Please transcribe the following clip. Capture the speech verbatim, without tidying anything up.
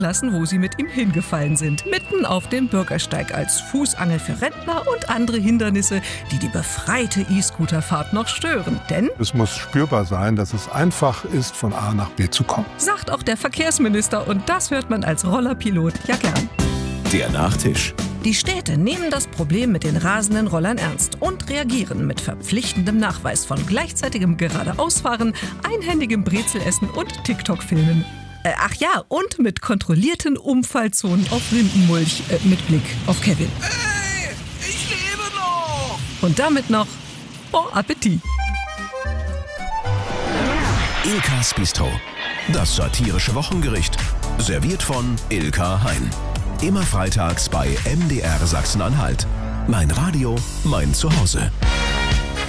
lassen, wo sie mit ihm hingefallen sind. Mitten auf dem Bürgersteig als Fußangel für Rentner und andere Hindernisse, die die befreite E-Scooterfahrt noch stören. Denn es muss spürbar sein, dass es einfach ist, von A nach B zu kommen. Sagt auch der Verkehrsminister, und das hört man als Rollerpilot ja gern. Der Nachtisch. Die Städte nehmen das Problem mit den rasenden Rollern ernst und reagieren mit verpflichtendem Nachweis von gleichzeitigem Geradeausfahren, einhändigem Brezelessen und TikTok-Filmen. Äh, ach ja, und mit kontrollierten Umfallzonen auf Rindenmulch äh, mit Blick auf Kevin. Hey, ich lebe noch! Und damit noch Bon Appetit! Ilkas Bistro. Das satirische Wochengericht. Serviert von Ilka Hein. Immer freitags bei M D R Sachsen-Anhalt. Mein Radio, mein Zuhause.